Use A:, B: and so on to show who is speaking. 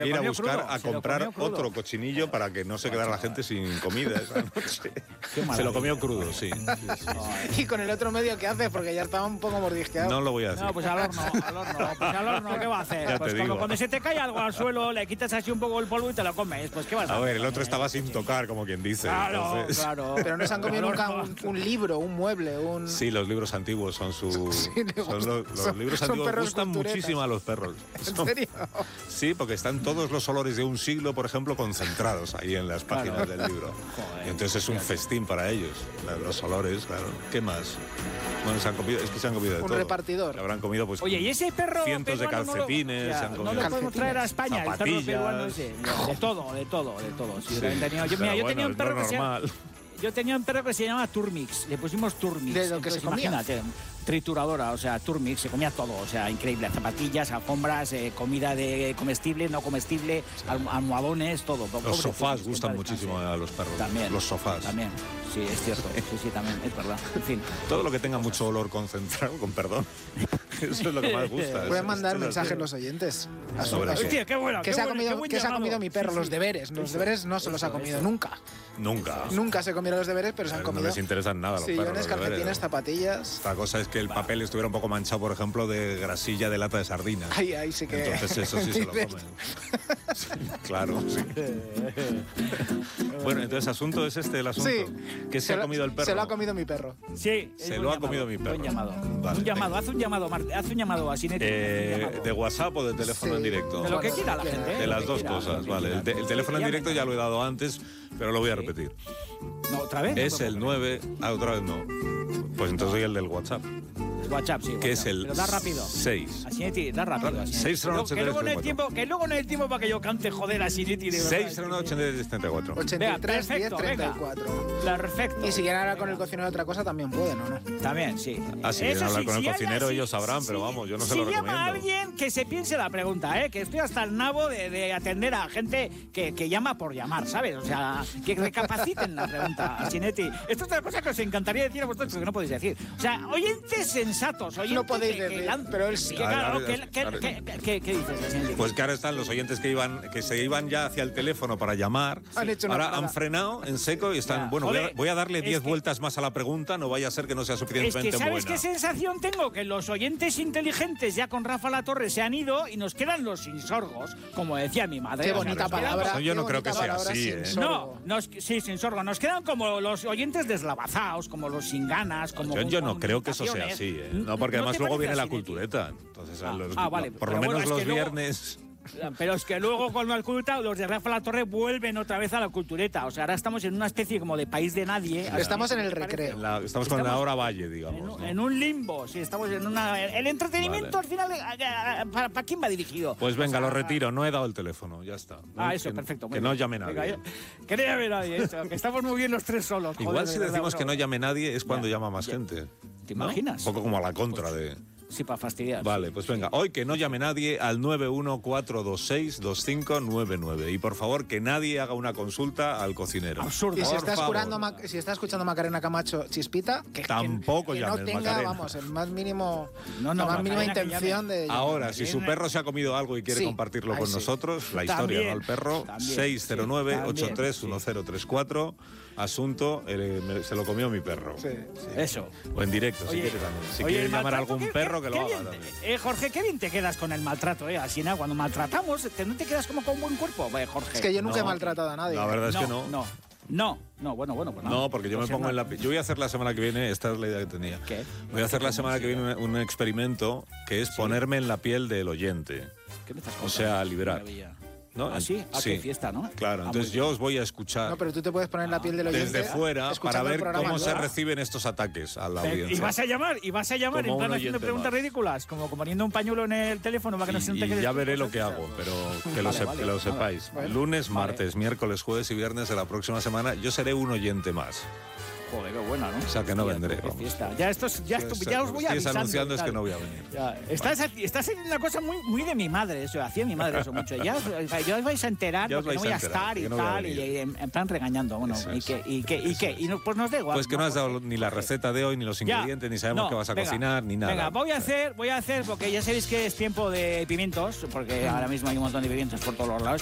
A: ir a buscar, a comprar otro cochinillo para que no se quedara la gente sin comida esa noche. Se lo comió crudo, sí.
B: ¿Y con el otro medio qué hace? Porque ya estaba un poco mordisqueado.
A: No lo voy a decir.
C: No, pues al horno. Pues al horno, ¿qué va a hacer?
A: Ya
C: Pues
A: te digo.
C: cuando se te cae algo al suelo, le quitas así un poco el polvo y te lo comes. Pues ¿qué vas a hacer?
A: A ver, el otro estaba sin tocar, como quien dice.
C: Claro,
A: entonces...
C: claro.
B: Pero no se han comido
C: Al
B: nunca
C: horno.
B: un libro, un mueble, un...
A: Sí, los libros antiguos son su...
B: Sí,
A: los libros
B: son
A: antiguos
B: perros
A: gustan
B: culturetas.
A: muchísimo a los perros.
B: ¿En serio?
A: Sí, porque están todos los olores de un siglo, por ejemplo, concentrados ahí en las páginas del libro.
C: Joder,
A: Y entonces es un festín para ellos, los olores, claro. ¿Qué más? Bueno, se han comido de
B: Un
A: todo.
B: repartidor.
A: Habrán comido pues
C: Oye, ¿y ese perro
A: cientos de
C: peruano
A: calcetines,
C: no
A: se han
C: lo
A: comido
C: podemos traer a España, el perro
A: zapatillas.
C: peruano ese? De todo. Sí,
A: Sí,
C: yo tenía, yo,
A: pero
C: mira, yo
A: bueno,
C: tenía un
A: es
C: perro
A: lo
C: que se llama...
A: normal.
C: Yo tenía un perro que se llama Turmix, le pusimos Turmix.
B: De lo que se
C: Entonces,
B: comía.
C: Imagínate, trituradora, o sea, Turmix, se comía todo, o sea, increíble. Zapatillas, alfombras, comida de comestible, no comestible, almohadones, todo.
A: Los sofás gustan muchísimo a los perros.
C: También.
A: Los sofás.
C: También, sí, es cierto. Sí, también, es verdad. En fin.
A: Todo lo que tenga mucho olor concentrado, con perdón. Eso es lo que más gusta.
B: Pueden mandar
A: Esto es
B: mensajes
A: así.
B: los oyentes.
A: Sobre eso.
C: Hostia, qué bueno.
B: ¿Qué se ha comido mi perro? Los deberes. Los deberes no se los ha comido nunca.
A: Nunca.
B: Nunca se comieron los deberes, pero se han
A: No
B: comido
A: les interesan nada los perros.
B: sillones,
A: los deberes.
B: calcetines, zapatillas.
A: Otra cosa es que el papel estuviera un poco manchado, por ejemplo, de grasilla de lata de sardinas.
B: Ahí sí que...
A: Entonces eso sí se lo comen. Sí, claro, sí. Bueno, entonces asunto es el asunto.
B: Sí.
A: ¿Qué se ha comido el perro?
B: Se lo ha comido mi perro.
C: Sí,
A: Se lo ha comido mi perro.
C: Buen llamado.
A: Vale,
C: un llamado,
A: venga.
C: haz un llamado a Sinetti.
A: ¿De WhatsApp o de teléfono
B: Sí.
A: en directo?
C: De lo que quiera la gente.
A: De las dos cosas, vale. El teléfono en directo ya lo he dado antes, pero lo voy a repetir.
C: No, ¿otra vez?
A: Es el 9... Ah, otra vez no. Pues entonces doy el del WhatsApp.
C: WhatsApp, sí.
A: Que
C: WhatsApp.
A: es el
C: Pero da rápido.
A: 6.
C: A Sinetti, da rápido. a Sinetti.
A: 609
C: Que luego no hay tiempo, que luego no hay tiempo para que yo cante, joder, a Sinetti. de verdad.
A: 609-83-34.
B: 83 10
C: perfecto, venga.
B: 34.
C: Perfecto.
B: Y si quieren hablar con el cocinero de otra cosa, también pueden, ¿o no?
C: También, sí.
A: Ah, si quieren hablar con el cocinero, ellos sabrán, pero vamos, yo no se lo
C: Si llama a
A: recomiendo.
C: alguien, que se piense la pregunta, que estoy hasta el nabo de atender a gente que llama por llamar, ¿sabes? O sea, que recapaciten la pregunta a Sinetti. Esto es otra cosa que os encantaría decir a vosotros, pero que no podéis decir. O sea, oyentes sensatos, oyentes
B: No podéis
C: que
B: decir,
C: lan-
B: pero él sí.
C: que claro,
A: Ahora,
C: ¿qué dices, Sinetti?
A: Pues que ahora están los oyentes que se iban ya hacia el teléfono para llamar.
B: Han hecho una
A: ahora
B: parada.
A: han frenado en seco y están,
C: Ya.
A: bueno,
C: Joder,
A: voy a darle
C: es
A: 10
C: que-
A: vueltas más a la pregunta, no vaya a ser que no sea
C: Es
A: suficientemente
C: que, ¿sabes
A: buena.
C: qué sensación tengo? Que los oyentes inteligentes ya con Rafa La Torre se han ido y nos quedan los insorgos, como decía mi madre.
B: Qué
C: O sea,
B: bonita
C: nos quedan
B: palabra.
A: Yo no
B: qué
A: creo que
B: bonita
A: sea
B: palabra
A: así,
B: sin
A: ¿eh?
B: sorgo.
C: No, sí, sin sorgo. Nos quedan como los oyentes deslavazados, como los sin ganas, como
A: Yo no
C: con
A: creo que eso sea
C: limitaciones.
A: así, ¿eh? No, porque
C: ¿No
A: además
C: te
A: luego
C: parece
A: viene la
C: así, Neti?
A: cultureta. Entonces,
C: vale,
A: por
C: pero
A: lo
C: bueno,
A: menos
C: es
A: los
C: que luego-
A: viernes...
C: Pero es que luego con la cultura, los de Rafa La Torre vuelven otra vez a la cultureta. O sea, ahora estamos en una especie como de país de nadie.
B: Estamos en el
C: ¿Te parece?
B: recreo.
A: Estamos con la hora valle, digamos. ¿no?
C: En un limbo, sí, estamos en una... El entretenimiento
A: Vale.
C: al final, ¿para quién va dirigido?
A: Pues venga,
C: O sea,
A: lo retiro, no he dado el teléfono, ya está.
C: Eso,
A: Que-
C: perfecto. muy
A: Que no
C: bien.
A: llame
C: Venga,
A: nadie.
C: que no llame nadie, eso, que estamos muy bien los tres solos.
A: Igual
C: joder,
A: si
C: de verdad,
A: decimos que no
C: bueno.
A: llame nadie es cuando
C: Ya,
A: llama más
C: ya.
A: gente.
C: ¿Te
A: ¿no?
C: imaginas?
A: Un poco como a la contra de...
C: Sí, para fastidiar.
A: Vale, pues venga, hoy que no llame nadie al 914262599 y por favor que nadie haga una consulta al cocinero.
C: Absurdo.
B: Y si
A: Por
B: está,
A: favor.
B: si está escuchando Macarena Camacho Chispita,
A: Tampoco
B: que no
A: llames,
B: tenga,
A: Macarena.
B: vamos, el más mínimo,
C: No,
B: la más
C: Macarena,
B: mínima
C: que
B: intención
C: llame.
B: de...
A: Ahora, si su perro se ha comido algo y quiere
B: Sí,
A: compartirlo
B: ahí
A: con
B: sí.
A: nosotros, la historia,
C: También,
A: ¿no? El perro,
C: también,
A: 609-831034, asunto, se lo comió mi perro.
B: Sí.
C: Eso.
A: O en directo, si
C: Oye,
A: quiere también. Si
C: oye,
A: quiere
C: el
A: llamar a
C: maltrato,
A: algún
C: qué-
A: perro, que
C: qué
A: lo haga
C: bien,
A: también.
C: Jorge, qué bien te quedas con el maltrato, Así nada, cuando maltratamos, ¿no te quedas como con buen cuerpo? Jorge.
B: Es que yo nunca he
A: No,
B: maltratado a nadie.
A: La verdad es que no.
C: No, bueno, pues nada.
A: No, porque yo me
C: Pues
A: pongo en
C: nada.
A: la... Yo voy a hacer la semana que viene, esta es la idea que tenía.
C: ¿Qué?
A: Voy a hacer la semana que viene un experimento que es ponerme en la piel del oyente.
C: ¿Qué me estás
A: O sea,
C: contando?
A: liberar.
C: Maravilla.
A: ¿No?
C: ¿Ah, sí? Ah,
A: Sí.
C: qué fiesta, ¿no?
A: Claro,
C: Ah,
A: entonces
C: muy
A: yo
C: bien.
A: os voy a escuchar
B: No, pero tú te puedes poner en la piel del oyente
A: desde fuera para
B: escuchando el
A: ver
B: programa.
A: cómo se
C: ¿verdad?
A: reciben estos ataques a la audiencia.
C: Y vas a llamar
A: Como
C: en plan
A: un
C: haciendo
A: oyente
C: preguntas
A: más.
C: ridículas, como poniendo un pañuelo en el teléfono para que no se note que
A: Y
C: eres
A: ya
C: tú,
A: veré lo
C: cosas
A: que
C: de
A: hago,
C: esas.
A: pero que
C: Vale,
A: lo
C: vale,
A: sepáis.
B: Vale.
A: Lunes,
C: Vale.
A: martes, miércoles, jueves y viernes de la próxima semana yo seré un oyente más.
C: Joder, qué buena, ¿no?
A: O sea, que no vendré,
C: Qué
A: vamos.
C: fiesta. Ya, ya os voy
A: Sigues
C: avisando.
A: anunciando
C: y
A: es que
C: tal.
A: no voy a venir.
C: Ya, estás haciendo una cosa muy de mi madre, eso, hacía mi madre eso mucho. Ya os vais a enterar
A: Ya os
C: porque no
A: vais
C: voy
A: a
C: a estar y
A: que no voy a
C: tal,
A: venir.
C: y en plan regañando. Bueno,
A: Eso
C: y
A: es.
C: qué, y pues nos da igual.
A: Pues que no has dado ni la receta de hoy, ni los
C: Ya.
A: ingredientes, ni sabemos
C: No,
A: qué vas a
C: venga,
A: cocinar, ni nada.
C: Venga, voy a hacer, porque ya sabéis que es tiempo de pimientos, porque ahora mismo hay un montón de pimientos por todos los lados.